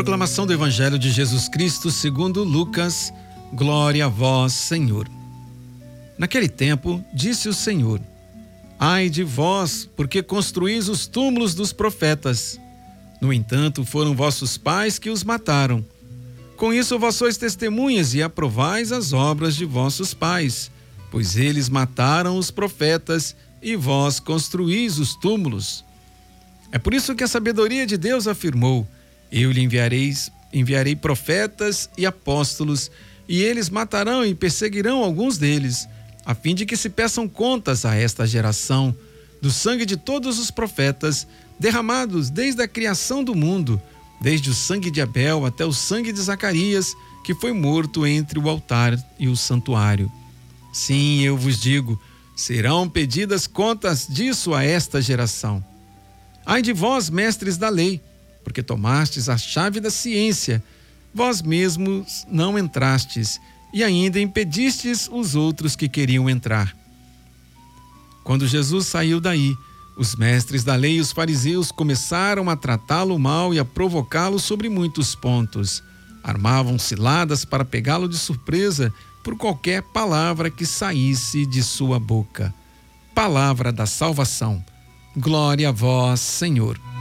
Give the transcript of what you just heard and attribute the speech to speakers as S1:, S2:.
S1: Proclamação do Evangelho de Jesus Cristo segundo Lucas. Glória a vós, Senhor. Naquele tempo, disse o Senhor: Ai de vós, porque construís os túmulos dos profetas. No entanto, foram vossos pais que os mataram. Com isso vós sois testemunhas e aprovais as obras de vossos pais, pois eles mataram os profetas e vós construís os túmulos. É por isso que a sabedoria de Deus afirmou: Eu lhe enviarei profetas e apóstolos, e eles matarão e perseguirão alguns deles, a fim de que se peçam contas a esta geração do sangue de todos os profetas derramados desde a criação do mundo, desde o sangue de Abel até o sangue de Zacarias, que foi morto entre o altar e o santuário. Sim, eu vos digo, serão pedidas contas disso a esta geração. Ai de vós, mestres da lei, porque tomastes a chave da ciência, vós mesmos não entrastes, e ainda impedistes os outros que queriam entrar. Quando Jesus saiu daí, os mestres da lei e os fariseus começaram a tratá-lo mal e a provocá-lo sobre muitos pontos. Armavam ciladas para pegá-lo de surpresa por qualquer palavra que saísse de sua boca. Palavra da salvação. Glória a vós, Senhor.